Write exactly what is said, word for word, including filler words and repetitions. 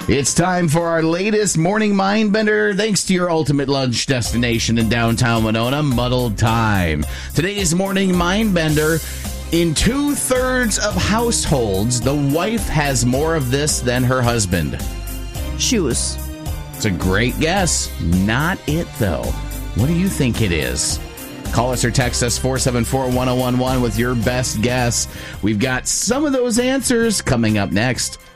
It's time for our latest morning Mindbender, thanks to your ultimate lunch destination in downtown Winona, Muddled Time. Today's morning Mindbender, in two-thirds of households, the wife has more of this than her husband. Shoes. It's a great guess. Not it, though. What do you think it is? Call us or text us four seven four, one oh one one with your best guess. We've got some of those answers coming up next.